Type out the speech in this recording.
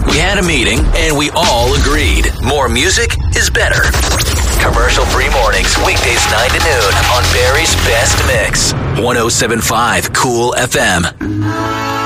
We had a meeting, and we all agreed. More music is better. Commercial-free mornings, weekdays 9 to noon on Barry's Best Mix. 107.5 Cool FM.